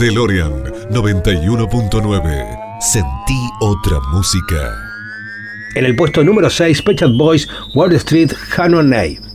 DeLorean 91.9. Sentí otra música. En el puesto número 6, Pet Shop Boys, Wall Street, Hannah Nay.